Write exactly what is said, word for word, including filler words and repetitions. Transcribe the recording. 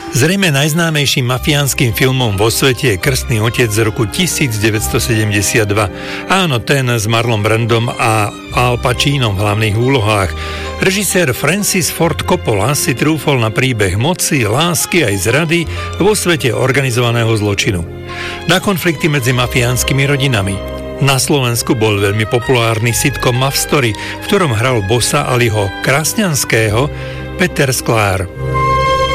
Zrejme najznámejším mafiánskym filmom vo svete je Krstný otec z roku devätnásťsedemdesiatdva. Áno, ten s Marlon Brandom a Al Pacinom v hlavných úlohách. Režisér Francis Ford Coppola si trúfol na príbeh moci, lásky aj zrady vo svete organizovaného zločinu. Na konflikty medzi mafiánskymi rodinami. Na Slovensku bol veľmi populárny sitcom Love Story, v ktorom hral bossa Aliho Krásňanského Peter Sklár.